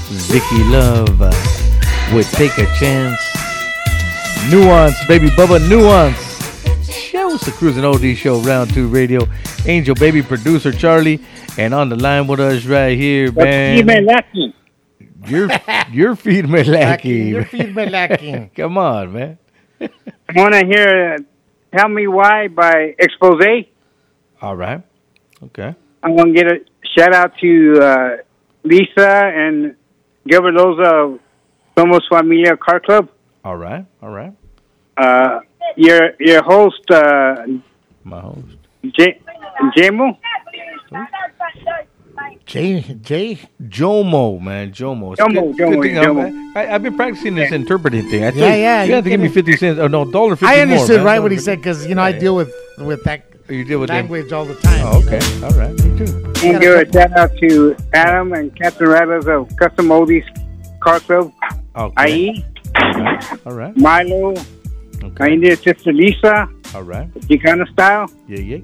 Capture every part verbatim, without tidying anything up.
Vicky Love uh, with Take a Chance. Nuance, baby Bubba, Nuance. Show's the Cruising O D Show, Round two Radio. Angel Baby, producer Charlie. And on the line with us right here, man. Feed me lacking. You're, you're feeding me lacking. You're feeding me lacking. Come on, man. I want to hear uh, Tell Me Why by Expose. All right. Okay. I'm going to get a shout out to uh, Lisa and Gilbert Loza of Somos Familia Car Club. All right. All right. Uh, your your host, uh, My host. J- Jamo. Jay, Jay, Jomo, man, Jomo. It's Jomo, good, Jomo, good thing Jomo. I, I, I've been practicing this interpreting thing. I Yeah, yeah, You have to you give me can- fifty cents. Oh no, dollar fifty. I understood more, right man. what he said because you know I Yeah. deal with with that You deal with them. language all the time. Oh, okay. All right. Me too. And give a shout out to Adam and Captain Rattles of Custom Oldies Car Club, Okay. I E, All right. All right. Milo, my Okay. Indian sister Lisa, All right. Chicana Style, Yeah, yeah.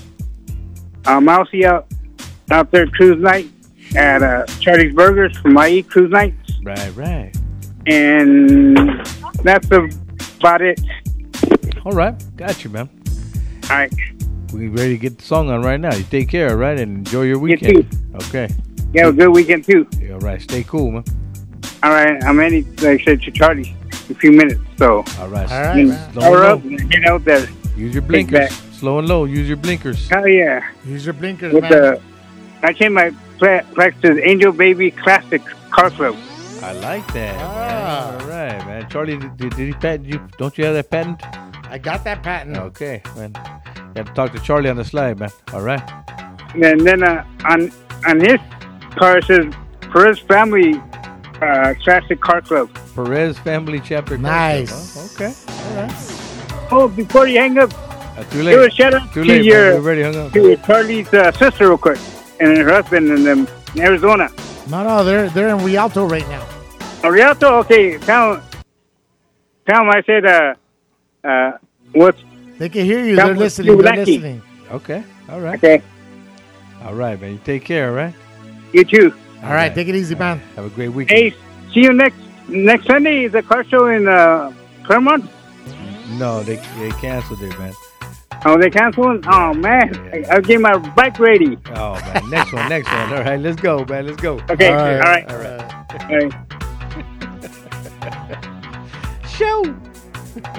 uh, Mousy out, out there cruise night at uh, Charlie's Burgers from I E Cruise Nights. Right, right. And that's about it. All right. Got you, man. All right. We ready to get the song on right now. You take care, all right, and enjoy your You weekend. Okay. You have a good weekend, too. Yeah, all right. Stay cool, man. All right. I'm ready, like I said, to Charlie in a few minutes. So, All right. All right, you man. Slow power and up low. and get out there. Use your Take blinkers. back. Slow and low. Use your blinkers. Hell yeah. Use your blinkers, With man. the, I changed my pla- plaques to Angel Baby Classic Car Club. I like that. Ah. Man. All right, man. Charlie, did, did he patent you? Don't you have that patent? I got that patent. Okay, man. You have to talk to Charlie on the slide, man. All right. And then uh, on on his car it says Perez Family uh, Classic Car Club. Perez Family Chapter. Nice. Club, huh? Okay. All right. Oh, before you hang up, Uh, too give a late. shout out Too to late, man. your We already hung up. to Charlie's uh, sister real quick and her husband in, um, in Arizona. No, no, they're they're in Rialto right now. Oh, Rialto? Okay, tell tell him I said uh uh what's They can hear you. That They're was listening. They're lucky. listening. Okay. All right. okay. All right, man. You take care, all right? You too. All right, take it easy, man. Have a great weekend. Hey, see you next next Sunday. The car show in uh, Claremont. No, they they canceled it, man. Oh, they canceled? Oh man, Yeah. I'll get my bike ready. Oh, man. Next one, next one. All right, let's go, man. Let's go. Okay, All right. all right. All right. All right.